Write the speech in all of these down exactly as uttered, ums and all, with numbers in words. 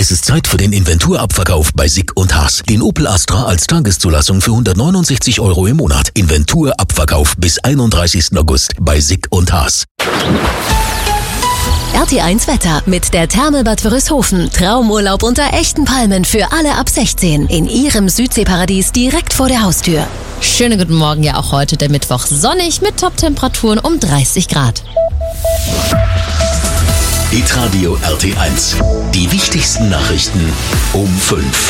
Es ist Zeit für den Inventurabverkauf bei Sick und Haas. Den Opel Astra als Tageszulassung für hundertneunundsechzig Euro im Monat. Inventurabverkauf bis einunddreißigsten August bei Sick und Haas. R T eins Wetter mit der Therme Bad Wörishofen. Traumurlaub unter echten Palmen für alle ab sechzehn. In Ihrem Südseeparadies direkt vor der Haustür. Schönen guten Morgen, ja auch heute der Mittwoch sonnig mit Top-Temperaturen um dreißig Grad. Hitradio R T eins. Die wichtigsten Nachrichten um fünf.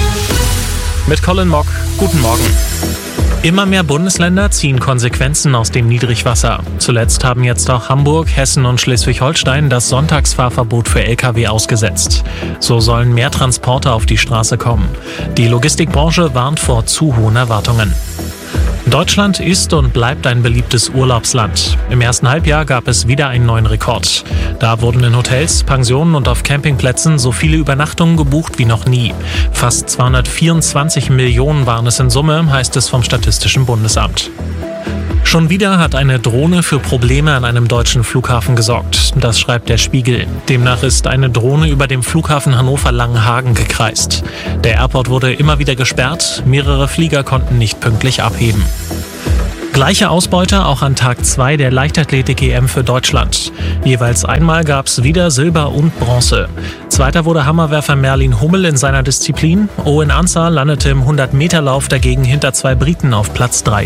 Mit Colin Mock. Guten Morgen. Immer mehr Bundesländer ziehen Konsequenzen aus dem Niedrigwasser. Zuletzt haben jetzt auch Hamburg, Hessen und Schleswig-Holstein das Sonntagsfahrverbot für L K W ausgesetzt. So sollen mehr Transporte auf die Straße kommen. Die Logistikbranche warnt vor zu hohen Erwartungen. Deutschland ist und bleibt ein beliebtes Urlaubsland. Im ersten Halbjahr gab es wieder einen neuen Rekord. Da wurden in Hotels, Pensionen und auf Campingplätzen so viele Übernachtungen gebucht wie noch nie. Fast zweihundertvierundzwanzig Millionen waren es in Summe, heißt es vom Statistischen Bundesamt. Schon wieder hat eine Drohne für Probleme an einem deutschen Flughafen gesorgt. Das schreibt der Spiegel. Demnach ist eine Drohne über dem Flughafen Hannover-Langenhagen gekreist. Der Airport wurde immer wieder gesperrt. Mehrere Flieger konnten nicht pünktlich abheben. Gleiche Ausbeute auch an Tag zwei der Leichtathletik-E M für Deutschland. Jeweils einmal gab es wieder Silber und Bronze. Zweiter wurde Hammerwerfer Merlin Hummel in seiner Disziplin. Owen Ansah landete im hundert-Meter-Lauf dagegen hinter zwei Briten auf Platz drei.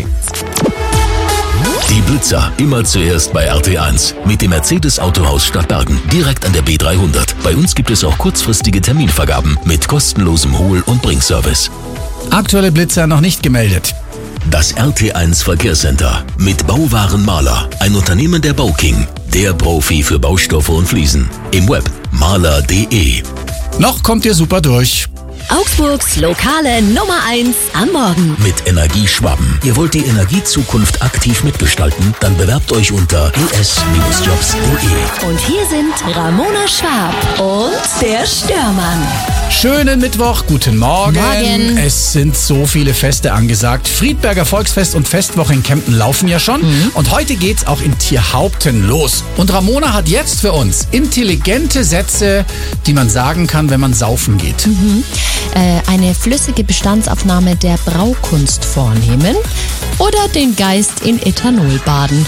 Die Blitzer, immer zuerst bei R T eins. Mit dem Mercedes Autohaus Stadtbergen, direkt an der B dreihundert. Bei uns gibt es auch kurzfristige Terminvergaben mit kostenlosem Hol- und Bringservice. Aktuelle Blitzer noch nicht gemeldet. Das R T eins Verkehrscenter mit Bauwaren Maler, ein Unternehmen der Bauking, der Profi für Baustoffe und Fliesen. Im Web maler punkt de. Noch kommt ihr super durch. Augsburgs lokale Nummer eins am Morgen. Mit Energie Schwaben. Ihr wollt die Energiezukunft aktiv mitgestalten? Dann bewerbt euch unter e s Jobs punkt de. Und hier sind Ramona Schwab und der Störmann. Schönen Mittwoch, guten Morgen. Morgen. Es sind so viele Feste angesagt. Friedberger Volksfest und Festwoche in Kempten laufen ja schon. Mhm. Und heute geht's auch in Tierhaupten los. Und Ramona hat jetzt für uns intelligente Sätze, die man sagen kann, wenn man saufen geht. Mhm. Äh, eine flüssige Bestandsaufnahme der Braukunst vornehmen oder den Geist in Ethanol baden.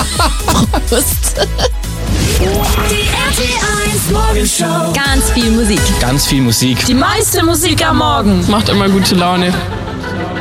Prost. Die R T eins Morgenshow. Ganz viel Musik. Ganz viel Musik. Die meiste Musik am Morgen. Macht immer gute Laune.